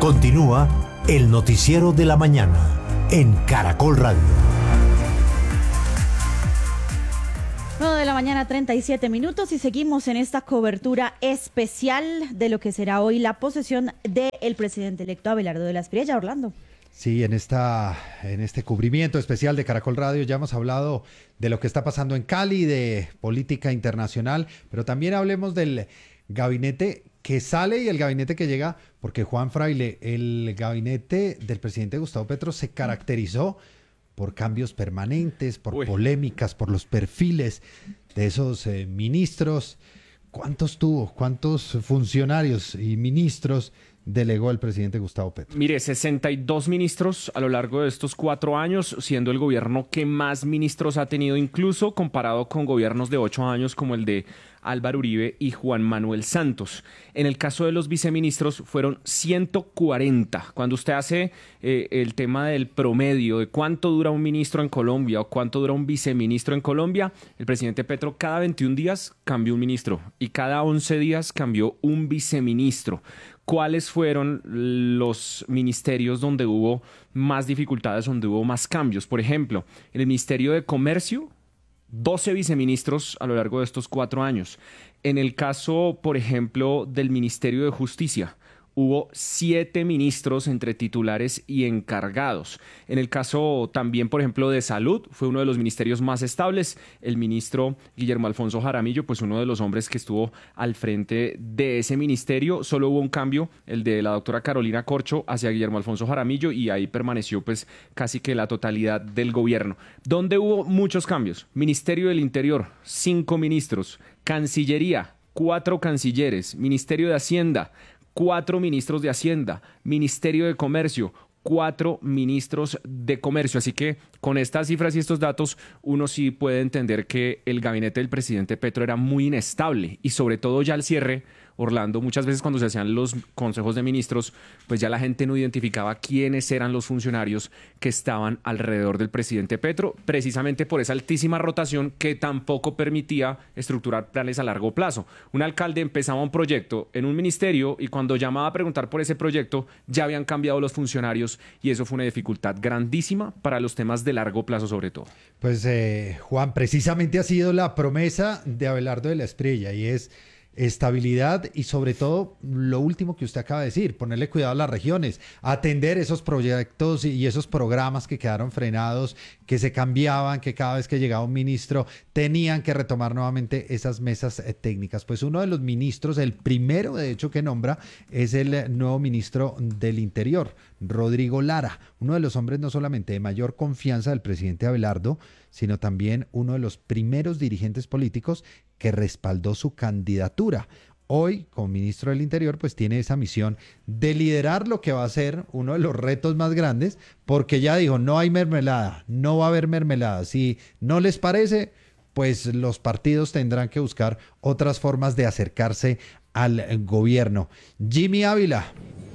Continúa el noticiero de la mañana en Caracol Radio. 9 de la mañana, 37 minutos, y seguimos en esta cobertura especial de lo que será hoy la posesión del presidente electo Abelardo de la Espriella. Orlando. Sí, en este cubrimiento especial de Caracol Radio ya hemos hablado de lo que está pasando en Cali, de política internacional, pero también hablemos del gabinete que sale y el gabinete que llega, porque Juan Fraile, el gabinete del presidente Gustavo Petro se caracterizó por cambios permanentes, por polémicas, por los perfiles de esos ministros. ¿Cuántos tuvo? ¿Cuántos funcionarios y ministros delegó el presidente Gustavo Petro? Mire, 62 ministros a lo largo de estos 4 años, siendo el gobierno que más ministros ha tenido, incluso comparado con gobiernos de 8 años como el de Álvaro Uribe y Juan Manuel Santos. En el caso de los viceministros fueron 140. Cuando usted hace el tema del promedio de cuánto dura un ministro en Colombia o cuánto dura un viceministro en Colombia, el presidente Petro cada 21 días cambió un ministro y cada 11 días cambió un viceministro. ¿Cuáles fueron los ministerios donde hubo más dificultades, donde hubo más cambios? Por ejemplo, en el Ministerio de Comercio, 12 viceministros a lo largo de estos 4 años. En el caso, por ejemplo, del Ministerio de Justicia, hubo 7 ministros entre titulares y encargados. En el caso también, por ejemplo, de Salud, fue uno de los ministerios más estables. El ministro Guillermo Alfonso Jaramillo, pues uno de los hombres que estuvo al frente de ese ministerio. Solo hubo un cambio, el de la doctora Carolina Corcho hacia Guillermo Alfonso Jaramillo, y ahí permaneció pues casi que la totalidad del gobierno. ¿Dónde hubo muchos cambios? Ministerio del Interior, 5 ministros. Cancillería, 4 cancilleres. Ministerio de Hacienda, 4 ministros de Hacienda. Ministerio de Comercio, 4 ministros de Comercio. Así que con estas cifras y estos datos uno sí puede entender que el gabinete del presidente Petro era muy inestable, y sobre todo ya al cierre, Orlando, muchas veces cuando se hacían los consejos de ministros, pues ya la gente no identificaba quiénes eran los funcionarios que estaban alrededor del presidente Petro, precisamente por esa altísima rotación que tampoco permitía estructurar planes a largo plazo. Un alcalde empezaba un proyecto en un ministerio y cuando llamaba a preguntar por ese proyecto ya habían cambiado los funcionarios, y eso fue una dificultad grandísima para los temas de largo plazo sobre todo. Pues Juan, precisamente ha sido la promesa de Abelardo de la Espriella, y es estabilidad y sobre todo lo último que usted acaba de decir, ponerle cuidado a las regiones, atender esos proyectos y esos programas que quedaron frenados, que se cambiaban, que cada vez que llegaba un ministro tenían que retomar nuevamente esas mesas técnicas. Pues uno de los ministros, el primero de hecho que nombra, es el nuevo ministro del Interior, Rodrigo Lara, uno de los hombres no solamente de mayor confianza del presidente Abelardo, sino también uno de los primeros dirigentes políticos que respaldó su candidatura. Hoy, como ministro del Interior, pues tiene esa misión de liderar lo que va a ser uno de los retos más grandes, porque ya dijo, no hay mermelada, no va a haber mermelada. Si no les parece, pues los partidos tendrán que buscar otras formas de acercarse al gobierno. Jimmy Ávila.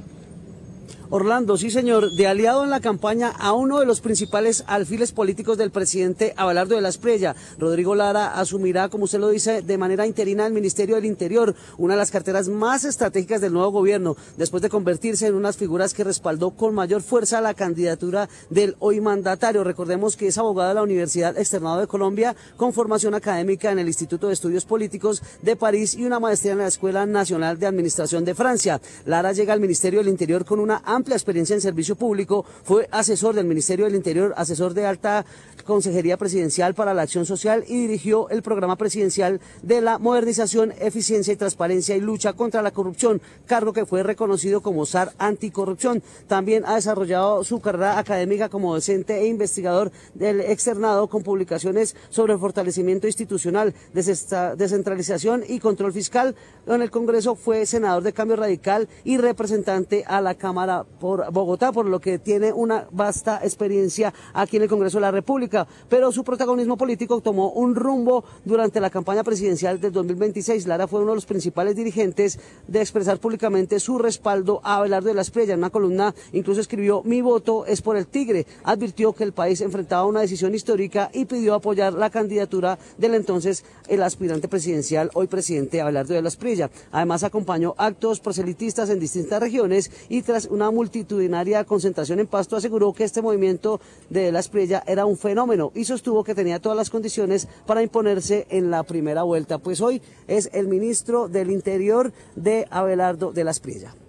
Orlando, sí señor, de aliado en la campaña a uno de los principales alfiles políticos del presidente Abelardo de la Espriella, Rodrigo Lara asumirá, como usted lo dice, de manera interina el Ministerio del Interior, una de las carteras más estratégicas del nuevo gobierno, después de convertirse en unas figuras que respaldó con mayor fuerza la candidatura del hoy mandatario. Recordemos que es abogado de la Universidad Externado de Colombia, con formación académica en el Instituto de Estudios Políticos de París y una maestría en la Escuela Nacional de Administración de Francia. Lara llega al Ministerio del Interior con una amplia experiencia en servicio público, fue asesor del Ministerio del Interior, asesor de alta Consejería Presidencial para la Acción Social y dirigió el programa presidencial de la modernización, eficiencia y transparencia y lucha contra la corrupción, cargo que fue reconocido como SAR anticorrupción. También ha desarrollado su carrera académica como docente e investigador del externado con publicaciones sobre el fortalecimiento institucional, descentralización y control fiscal. En el Congreso fue senador de Cambio Radical y representante a la Cámara por Bogotá, por lo que tiene una vasta experiencia aquí en el Congreso de la República, pero su protagonismo político tomó un rumbo durante la campaña presidencial del 2026. Lara fue uno de los principales dirigentes de expresar públicamente su respaldo a Abelardo de la Espriella. En una columna incluso escribió: "Mi voto es por el Tigre". Advirtió que el país enfrentaba una decisión histórica y pidió apoyar la candidatura del entonces el aspirante presidencial, hoy presidente Abelardo de la Espriella. Además acompañó actos proselitistas en distintas regiones y tras una multitudinaria concentración en Pasto, aseguró que este movimiento de la Espriella era un fenómeno y sostuvo que tenía todas las condiciones para imponerse en la primera vuelta. Pues hoy es el ministro del Interior de Abelardo de la Espriella.